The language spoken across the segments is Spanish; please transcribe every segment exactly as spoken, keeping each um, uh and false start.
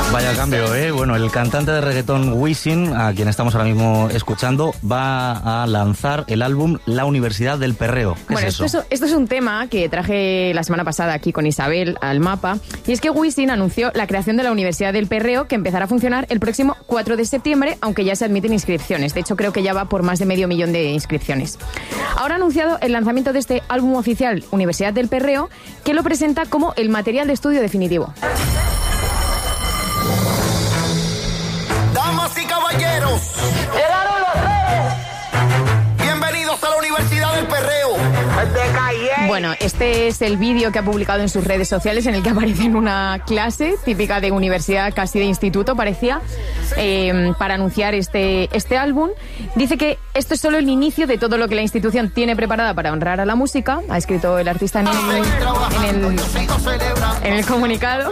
Vaya cambio, ¿eh? Bueno, el cantante de reggaetón Wisin, a quien estamos ahora mismo escuchando, va a lanzar el álbum La Universidad del Perreo. ¿Qué bueno, es eso? Esto, es, esto es un tema que traje la semana pasada aquí con Isabel al Mapa, y es que Wisin anunció la creación de la Universidad del Perreo, que empezará a funcionar el próximo cuatro de septiembre, aunque ya se admiten inscripciones. De hecho, creo que ya va por más de medio millón de inscripciones. Ahora ha anunciado el lanzamiento de este álbum oficial, Universidad del Perreo, que lo presenta como el material de estudio definitivo. Damas y caballeros, llegaron los reyes. Bienvenidos a la Universidad del Perreo. Bueno, este es el vídeo que ha publicado en sus redes sociales, en el que aparece en una clase típica de universidad, casi de instituto, parecía, eh, para anunciar este, este álbum. Dice que esto es solo el inicio de todo lo que la institución tiene preparada para honrar a la música. Ha escrito el artista en el, en el, en el comunicado.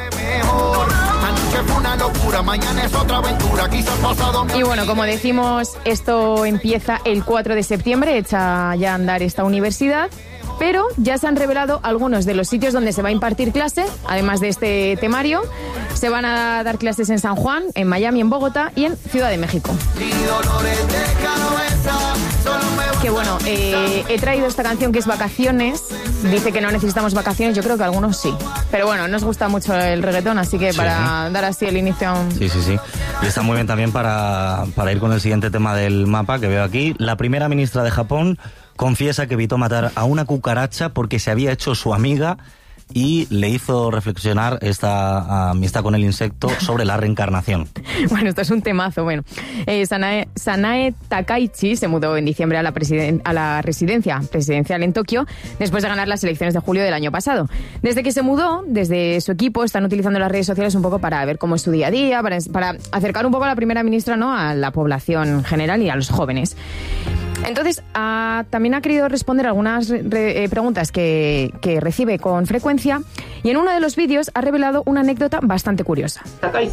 Y bueno, como decimos, esto empieza el cuatro de septiembre, echa ya a andar esta universidad, pero ya se han revelado algunos de los sitios donde se va a impartir clase, además de este temario. Se van a dar clases en San Juan, en Miami, en Bogotá y en Ciudad de México. Que bueno, eh, he traído esta canción que es Vacaciones. Dice que no necesitamos vacaciones, yo creo que algunos sí. Pero bueno, nos gusta mucho el reggaetón, así que para sí. dar así el inicio a un... Sí, sí, sí. Y está muy bien también para, para ir con el siguiente tema del mapa que veo aquí. La primera ministra de Japón confiesa que evitó matar a una cucaracha porque se había hecho su amiga y le hizo reflexionar esta amistad con el insecto sobre la reencarnación. Bueno, esto es un temazo. Bueno, eh, Sanae, Sanae Takaichi se mudó en diciembre a la, presiden- a la residencia presidencial en Tokio después de ganar las elecciones de julio del año pasado. Desde que se mudó, desde su equipo están utilizando las redes sociales un poco para ver cómo es su día a día, para, para acercar un poco a la primera ministra, ¿no?, a la población general y a los jóvenes. Entonces, ah, también ha querido responder algunas re, eh, preguntas que, que recibe con frecuencia, y en uno de los vídeos ha revelado una anécdota bastante curiosa.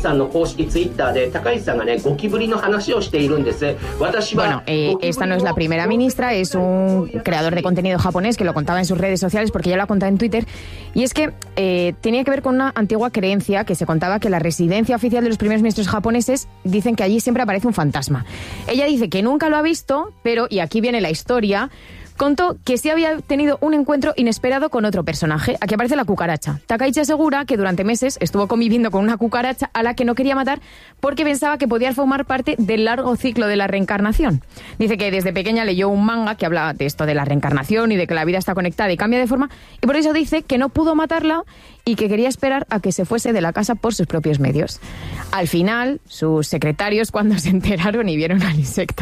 Bueno, eh, esta no es la primera ministra, es un creador de contenido japonés que lo contaba en sus redes sociales, porque ya lo ha contado en Twitter, y es que eh, tenía que ver con una antigua creencia que se contaba que la residencia oficial de los primeros ministros japoneses dicen que allí siempre aparece un fantasma. Ella dice que nunca lo ha visto, pero... y aquí viene la historia, contó que sí había tenido un encuentro inesperado con otro personaje. Aquí aparece la cucaracha. Takaichi asegura que durante meses estuvo conviviendo con una cucaracha a la que no quería matar porque pensaba que podía formar parte del largo ciclo de la reencarnación. Dice que desde pequeña leyó un manga que hablaba de esto de la reencarnación y de que la vida está conectada y cambia de forma, y por eso dice que no pudo matarla y que quería esperar a que se fuese de la casa por sus propios medios. Al final, sus secretarios, cuando se enteraron y vieron al insecto,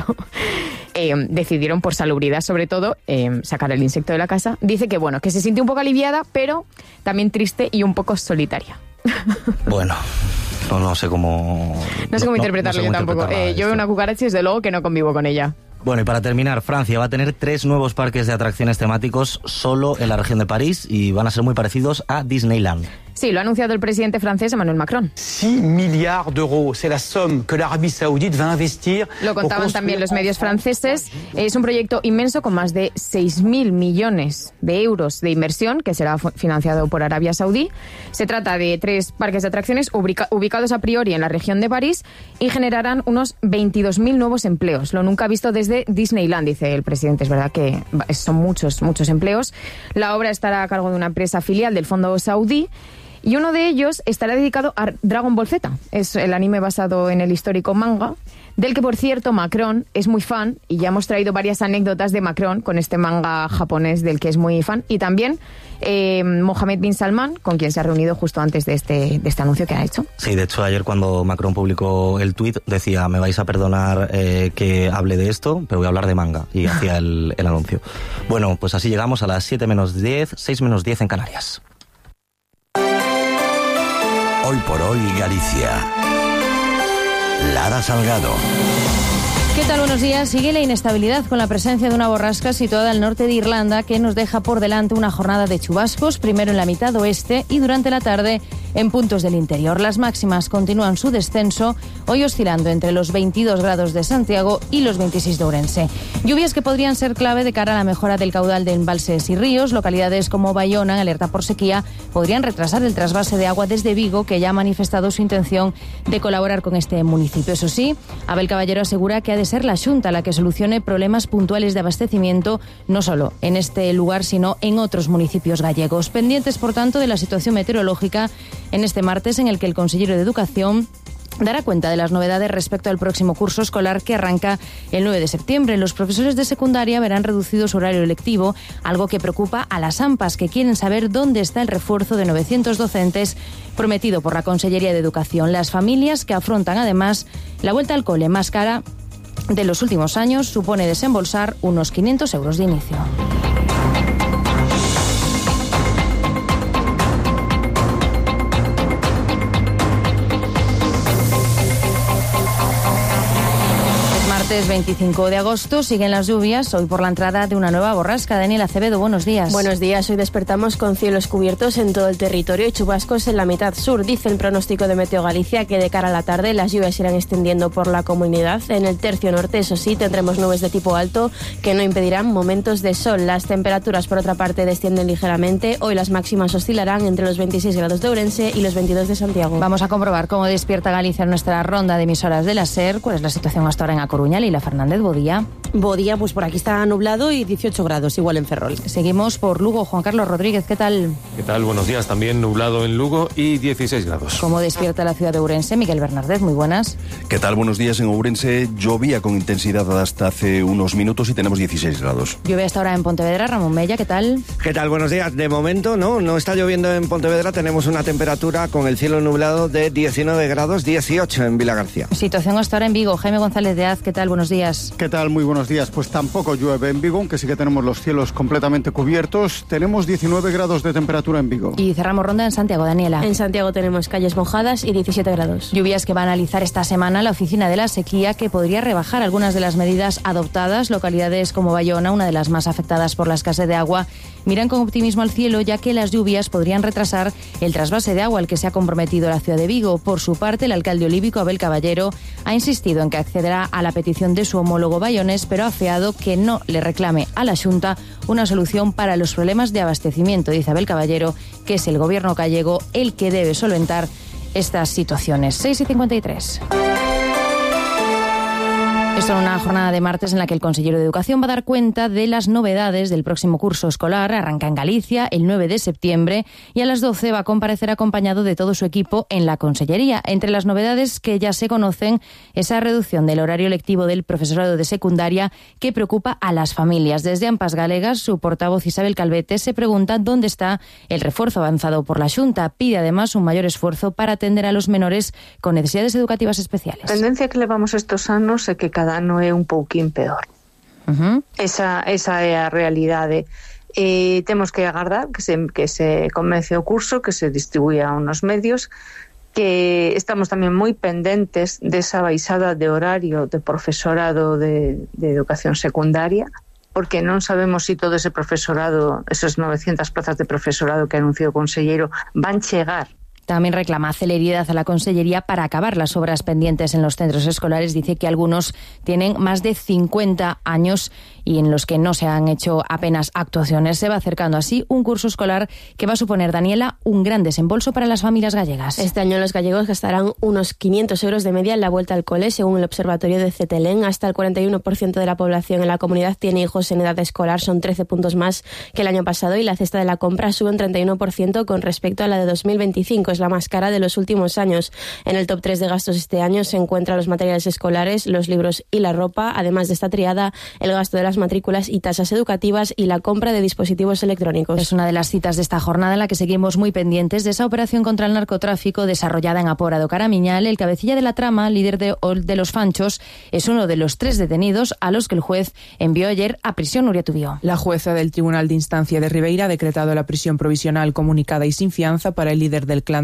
eh, decidieron, por salubridad sobre todo, eh, sacar el insecto de la casa. Dice que bueno, que se sintió un poco aliviada, pero también triste y un poco solitaria. Bueno, no, no sé cómo... No sé cómo no, interpretarlo no sé yo cómo tampoco. Eh, yo veo una cucaracha y desde luego que no convivo con ella. Bueno, y para terminar, Francia va a tener tres nuevos parques de atracciones temáticos solo en la región de París y van a ser muy parecidos a Disneyland. Sí, lo ha anunciado el presidente francés Emmanuel Macron. seis millards d'euros, c'est la somme que l'Arabie Saoudite va a investir. Lo contaban también los medios franceses. Es un proyecto inmenso con más de seis mil millones de euros de inversión que será financiado por Arabia Saudí. Se trata de tres parques de atracciones ubica- ubicados a priori en la región de París y generarán unos veintidós mil nuevos empleos. Lo nunca visto desde Disneyland, dice el presidente. Es verdad que son muchos, muchos empleos. La obra estará a cargo de una empresa filial del fondo saudí. Y uno de ellos estará dedicado a Dragon Ball Z. Es el anime basado en el histórico manga, del que, por cierto, Macron es muy fan, y ya hemos traído varias anécdotas de Macron con este manga japonés del que es muy fan. Y también eh, Mohammed bin Salman, con quien se ha reunido justo antes de este, de este anuncio que ha hecho. Sí, de hecho, ayer cuando Macron publicó el tuit, decía, me vais a perdonar eh, que hable de esto, pero voy a hablar de manga, y hacía el, el anuncio. Bueno, pues así llegamos a las siete menos diez, seis menos diez en Canarias. Hoy por hoy Galicia. Lara Salgado. ¿Qué tal? Buenos días. Sigue la inestabilidad con la presencia de una borrasca situada al norte de Irlanda que nos deja por delante una jornada de chubascos, primero en la mitad oeste y durante la tarde en puntos del interior. Las máximas continúan su descenso, hoy oscilando entre los veintidós grados de Santiago y los veintiséis de Ourense. Lluvias que podrían ser clave de cara a la mejora del caudal de embalses y ríos. Localidades como Bayona, en alerta por sequía, podrían retrasar el trasvase de agua desde Vigo, que ya ha manifestado su intención de colaborar con este municipio. Eso sí, Abel Caballero asegura que ha de ser la Xunta la que solucione problemas puntuales de abastecimiento, no solo en este lugar, sino en otros municipios gallegos. Pendientes, por tanto, de la situación meteorológica en este martes, en el que el consejero de Educación dará cuenta de las novedades respecto al próximo curso escolar que arranca el nueve de septiembre. Los profesores de secundaria verán reducido su horario lectivo, algo que preocupa a las AMPAs, que quieren saber dónde está el refuerzo de novecientos docentes prometido por la Consellería de Educación. Las familias, que afrontan además la vuelta al cole más cara de los últimos años, supone desembolsar unos quinientos euros de inicio. veinticinco de agosto, siguen las lluvias, hoy por la entrada de una nueva borrasca. Daniel Acevedo, buenos días. Buenos días, hoy despertamos con cielos cubiertos en todo el territorio y chubascos en la mitad sur. Dice el pronóstico de Meteo Galicia que de cara a la tarde las lluvias irán extendiendo por la comunidad. En el tercio norte, eso sí, tendremos nubes de tipo alto que no impedirán momentos de sol. Las temperaturas, por otra parte, descienden ligeramente. Hoy las máximas oscilarán entre los veintiséis grados de Ourense y los veintidós de Santiago. Vamos a comprobar cómo despierta Galicia en nuestra ronda de emisoras de la SER. ¿Cuál es la situación hasta ahora en A Coruña? Lila Fernández, Bodía. Bodía, pues por aquí está nublado y dieciocho grados, igual en Ferrol. Seguimos por Lugo. Juan Carlos Rodríguez, ¿qué tal? ¿Qué tal? Buenos días. También nublado en Lugo y dieciséis grados. ¿Cómo despierta la ciudad de Ourense? Miguel Bernardez, muy buenas. ¿Qué tal? Buenos días. En Ourense llovía con intensidad hasta hace unos minutos y tenemos dieciséis grados. Llueve hasta ahora en Pontevedra. Ramón Mella, ¿qué tal? ¿Qué tal? Buenos días. De momento no, no está lloviendo en Pontevedra. Tenemos una temperatura con el cielo nublado de diecinueve grados, dieciocho en Vilagarcía. Situación hasta ahora en Vigo. Jaime González de Az, ¿qué tal? Buenos días. ¿Qué tal? Muy buenos días. Pues tampoco llueve en Vigo, aunque sí que tenemos los cielos completamente cubiertos. Tenemos diecinueve grados de temperatura en Vigo. Y cerramos ronda en Santiago, Daniela. En Santiago tenemos calles mojadas y diecisiete grados. Lluvias que va a analizar esta semana la Oficina de la Sequía, que podría rebajar algunas de las medidas adoptadas. Localidades como Bayona, una de las más afectadas por la escasez de agua, miran con optimismo al cielo, ya que las lluvias podrían retrasar el trasvase de agua al que se ha comprometido la ciudad de Vigo. Por su parte, el alcalde olívico, Abel Caballero, ha insistido en que accederá a la petición de su homólogo bayonés, pero ha afeado que no le reclame a la Xunta una solución para los problemas de abastecimiento. Dice Abel Caballero que es el gobierno gallego el que debe solventar estas situaciones. seis y cincuenta y tres. Esto en una jornada de martes en la que el consejero de Educación va a dar cuenta de las novedades del próximo curso escolar. Arranca en Galicia el nueve de septiembre y a las doce va a comparecer acompañado de todo su equipo en la Consellería. Entre las novedades que ya se conocen, esa reducción del horario lectivo del profesorado de secundaria que preocupa a las familias. Desde AMPAs Galegas, su portavoz Isabel Calvete se pregunta dónde está el refuerzo avanzado por la Xunta. Pide además un mayor esfuerzo para atender a los menores con necesidades educativas especiales. A tendencia que levamos estos anos é que cada ano é un pouquín peor. Uh-huh. Esa, esa é a realidade. E temos que agardar que se, que se comece o curso, que se distribuya a unos medios, que estamos tamén moi pendentes desa baixada de horario de profesorado de, de educación secundaria, porque non sabemos se si todo ese profesorado, esas novecientas plazas de profesorado que anunció o conselleiro, van chegar. También reclama celeridad a la Consellería para acabar las obras pendientes en los centros escolares. Dice que algunos tienen más de cincuenta años y en los que no se han hecho apenas actuaciones. Se va acercando así un curso escolar que va a suponer, Daniela, un gran desembolso para las familias gallegas. Este año los gallegos gastarán unos quinientos euros de media en la vuelta al cole, según el Observatorio de Cetelén. Hasta el cuarenta y uno por ciento de la población en la comunidad tiene hijos en edad escolar, son trece puntos más que el año pasado, y la cesta de la compra sube un treinta y uno por ciento con respecto a la de dos mil veinticinco. Es la más cara de los últimos años. En el top tres de gastos este año se encuentran los materiales escolares, los libros y la ropa. Además de esta triada, el gasto de las matrículas y tasas educativas y la compra de dispositivos electrónicos. Es una de las citas de esta jornada en la que seguimos muy pendientes de esa operación contra el narcotráfico desarrollada en Apora do Caramiñal. El cabecilla de la trama, líder de, de los Fanchos, es uno de los tres detenidos a los que el juez envió ayer a prisión. Nuria Tubío. La jueza del Tribunal de Instancia de Ribeira ha decretado la prisión provisional comunicada y sin fianza para el líder del clan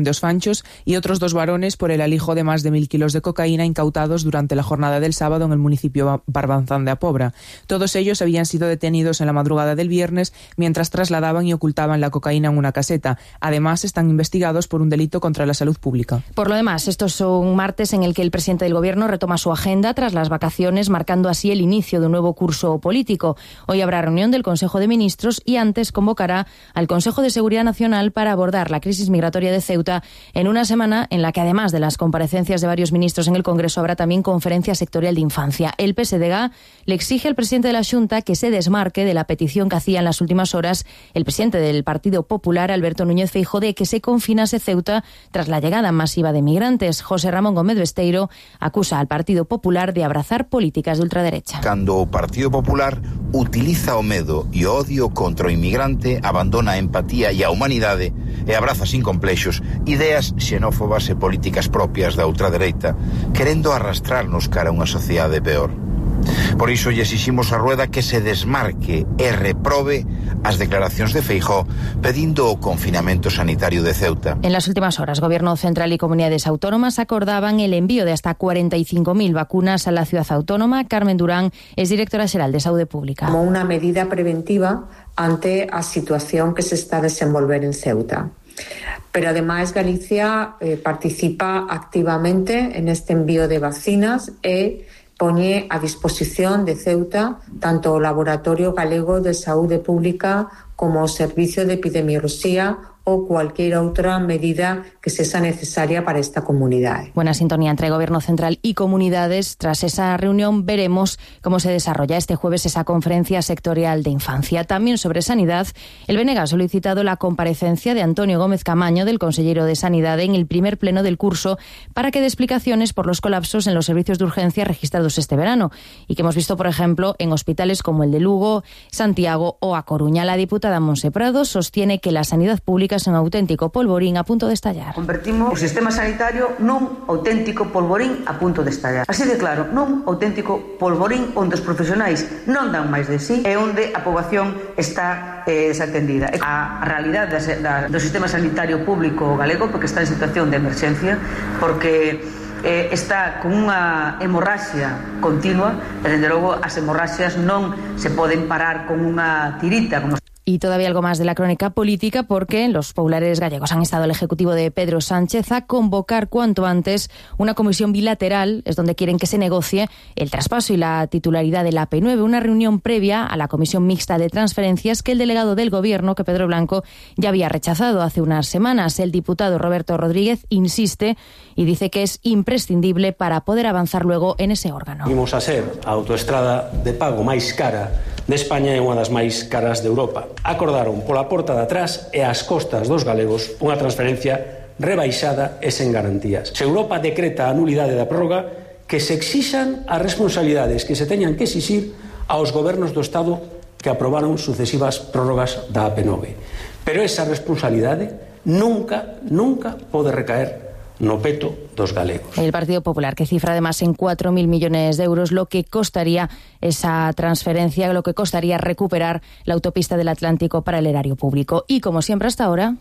de Os Fanchos y otros dos varones por el alijo de más de mil kilos de cocaína incautados durante la jornada del sábado en el municipio Barbanzán de Apobra. Todos ellos habían sido detenidos en la madrugada del viernes mientras trasladaban y ocultaban la cocaína en una caseta. Además, están investigados por un delito contra la salud pública. Por lo demás, esto es un martes en el que el presidente del Gobierno retoma su agenda tras las vacaciones, marcando así el inicio de un nuevo curso político. Hoy habrá reunión del Consejo de Ministros y antes convocará al Consejo de Seguridad Nacional para abordar la crisis migratoria de Ceuta en una semana en la que, además de las comparecencias de varios ministros en el Congreso, habrá también conferencia sectorial de infancia. El P S D G le exige al presidente de la Xunta que se desmarque de la petición que hacía en las últimas horas el presidente del Partido Popular, Alberto Núñez Feijóo, de que se confinase Ceuta tras la llegada masiva de migrantes. José Ramón Gómez Besteiro acusa al Partido Popular de abrazar políticas de ultraderecha. Cando o Partido Popular utiliza o medo e o odio contra o inmigrante, abandona a empatía e a humanidade e abraza sin complexos ideas xenófobas e políticas propias da ultradereita, querendo arrastrarnos cara a unha sociedade peor. Por iso lle exiximos a Rueda que se desmarque e reprobe as declaracións de Feijóo pedindo o confinamento sanitario de Ceuta. En las últimas horas, Gobierno Central y comunidades autónomas acordaban el envío de hasta cuarenta y cinco mil vacunas a la ciudad autónoma. Carmen Durán es directora xeral de Saúde Pública. Como unha medida preventiva ante a situación que se está a desenvolver en Ceuta. Pero además Galicia eh, participa activamente en este envío de vacinas e poñe a disposición de Ceuta tanto o Laboratorio Galego de Saúde Pública como o Servicio de Epidemioloxía o cualquier outra medida que sexa necesaria para esta comunidade. Buena sintonía entre Gobierno Central y comunidades. Tras esa reunión veremos cómo se desarrolla este jueves esa conferencia sectorial de infancia. También sobre sanidad, el B N G ha solicitado la comparecencia de Antonio Gómez Camaño, del consellero de Sanidad, en el primer pleno del curso para que dé explicaciones por los colapsos en los servicios de urgencia registrados este verano y que hemos visto, por ejemplo, en hospitales como el de Lugo, Santiago o A Coruña. La diputada Monse Prado sostiene que la sanidad pública es un auténtico polvorín a punto de estallar. Convertimos o sistema sanitario nun auténtico polvorín a punto de estallar. Así de claro, nun auténtico polvorín onde os profesionais non dan máis de sí e onde a poboación está eh, desatendida. A realidade da, da, do sistema sanitario público galego, porque está en situación de emerxencia, porque eh, está con unha hemorraxia continua, e desde logo as hemorraxias non se poden parar con unha tirita, como Y todavía algo más de la crónica política, porque los populares gallegos han estado al Ejecutivo de Pedro Sánchez a convocar cuanto antes una comisión bilateral, es donde quieren que se negocie el traspaso y la titularidad del A P nueve, una reunión previa a la comisión mixta de transferencias que el delegado del Gobierno, que Pedro Blanco, ya había rechazado hace unas semanas. El diputado Roberto Rodríguez insiste y dice que es imprescindible para poder avanzar luego en ese órgano. Imos a ser a autoestrada de pago máis cara de España e unha das máis caras de Europa. Acordaron pola porta de atrás e ás costas dos galegos unha transferencia rebaixada e sen garantías. Se Europa decreta a nulidade da prórroga, que se exixan as responsabilidades que se teñan que exixir aos gobernos do Estado que aprobaron sucesivas prórrogas da A P nove. Pero esa responsabilidade nunca, nunca pode recaer no peto dos galegos. El Partido Popular, que cifra además en cuatro mil millones de euros lo que costaría esa transferencia, lo que costaría recuperar la autopista del Atlántico para el erario público. Y como siempre hasta ahora,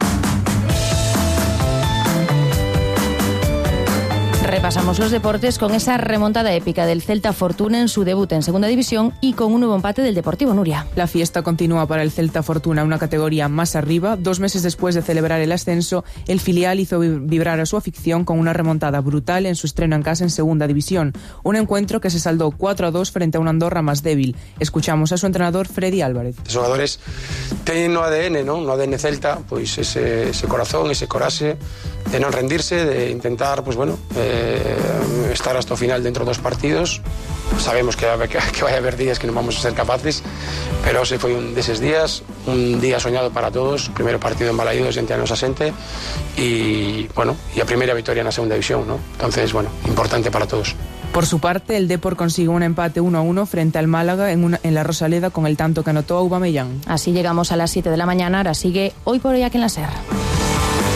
repasamos los deportes con esa remontada épica del Celta Fortuna en su debut en Segunda División y con un nuevo empate del Deportivo Nuria. La fiesta continúa para el Celta Fortuna, una categoría más arriba. Dos meses después de celebrar el ascenso, el filial hizo vibrar a su afición con una remontada brutal en su estreno en casa en Segunda División. Un encuentro que se saldó cuatro a dos frente a una Andorra más débil. Escuchamos a su entrenador Freddy Álvarez. Os xogadores teñen no A D N, non? No A D N Celta, pois ese, ese corazón, ese coraxe de non rendirse, de intentar, pues bueno, eh, estar hasta o final dentro dos partidos. Sabemos que, que, que vai haber días que non vamos a ser capaces, pero ese foi un deses días, un día soñado para todos, o primeiro partido en Balaídos entre a nosa xente e, bueno, e a primeira victoria na Segunda División, ¿no? Entonces, bueno, importante para todos. Por su parte, el Depor consiguió un empate uno a uno frente al Málaga en, una, en la Rosaleda con el tanto que anotó Aubameyang. Así llegamos a las siete de la mañana, ahora sigue Hoy por Hoy aquí en la SER.